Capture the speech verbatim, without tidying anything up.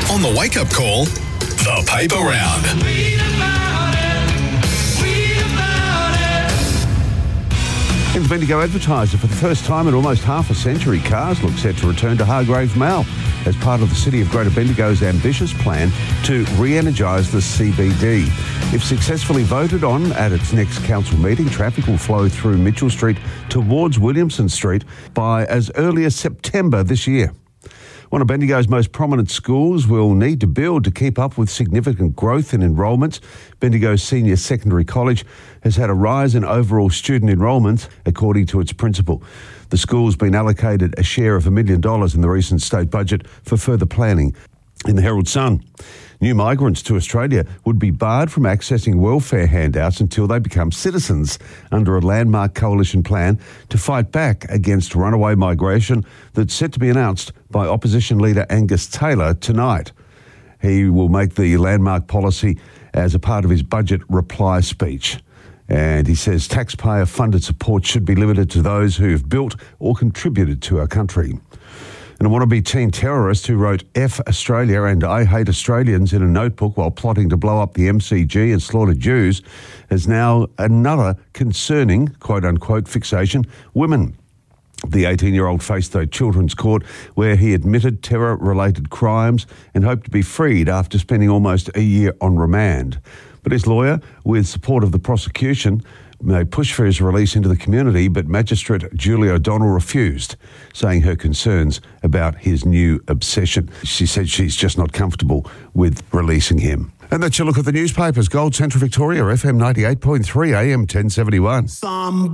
On the wake-up call, the paper round. Read about it. Read about it. In the Bendigo Advertiser, for the first time in almost half a century, cars look set to return to Hargraves Mall as part of the City of Greater Bendigo's ambitious plan to re-energise the C B D. If successfully voted on at its next council meeting, traffic will flow through Mitchell Street towards Williamson Street by as early as September this year. One of Bendigo's most prominent schools will need to build to keep up with significant growth in enrolments. Bendigo Senior Secondary College has had a rise in overall student enrolment, according to its principal. The school's been allocated a share of a million dollars in the recent state budget for further planning. In the Herald Sun, new migrants to Australia would be barred from accessing welfare handouts until they become citizens under a landmark coalition plan to fight back against runaway migration that's set to be announced by opposition leader Angus Taylor tonight. He will make the landmark policy as a part of his budget reply speech. And he says taxpayer-funded support should be limited to those who have built or contributed to our country. And a wannabe teen terrorist who wrote F Australia and I hate Australians in a notebook while plotting to blow up the M C G and slaughter Jews has now another concerning, quote-unquote, fixation, women. The eighteen-year-old faced a children's court where he admitted terror-related crimes and hoped to be freed after spending almost a year on remand. But his lawyer, with support of the prosecution, may push for his release into the community, but Magistrate Julie O'Donnell refused, saying her concerns about his new obsession. She said she's just not comfortable with releasing him. And that's your look at the newspapers. Gold Central Victoria, F M ninety-eight point three, A M ten seventy-one. Some